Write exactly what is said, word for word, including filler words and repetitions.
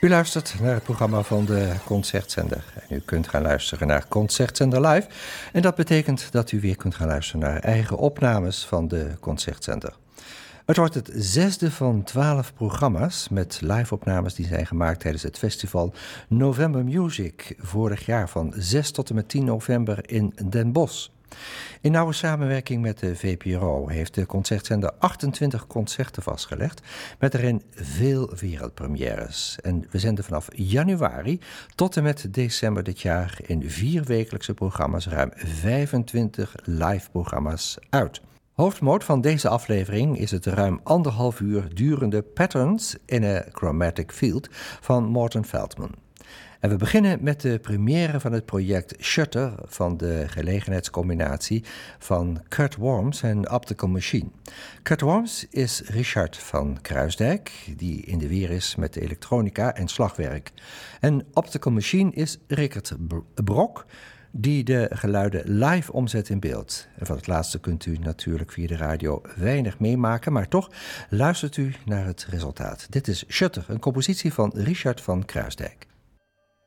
U luistert naar het programma van de Concertzender. En u kunt gaan luisteren naar Concertzender Live. En dat betekent dat u weer kunt gaan luisteren naar eigen opnames van de Concertzender. Het wordt het zesde van twaalf programma's met live-opnames die zijn gemaakt tijdens het festival November Music vorig jaar van zes tot en met tien november in Den Bosch. In nauwe samenwerking met de V P R O heeft de Concertzender achtentwintig concerten vastgelegd, met daarin veel wereldpremières. En we zenden vanaf januari tot en met december dit jaar in vier wekelijkse programma's ruim vijfentwintig live-programma's uit. Hoofdmoot van deze aflevering is het ruim anderhalf uur durende Patterns in a Chromatic Field van Morton Feldman. En we beginnen met de première van het project Shutter van de gelegenheidscombinatie van Kurt Worms en Optical Machine. Kurt Worms is Richard van Kruisdijk, die in de weer is met de elektronica en slagwerk. En Optical Machine is Rickert Brok, die de geluiden live omzet in beeld. En van het laatste kunt u natuurlijk via de radio weinig meemaken, maar toch luistert u naar het resultaat. Dit is Shutter, een compositie van Richard van Kruisdijk.